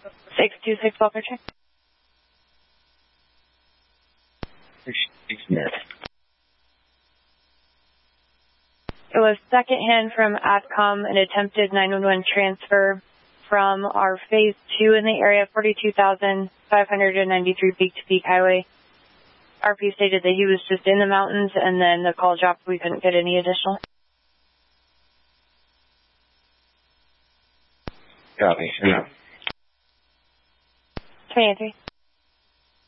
626 Walker check. Smith. It was secondhand from ADCOM, an attempted 911 transfer from our Phase 2 in the area, 42,593 peak-to-peak highway. RP stated that he was just in the mountains, and then the call dropped. We couldn't get any additional. Copy. Yeah. 23.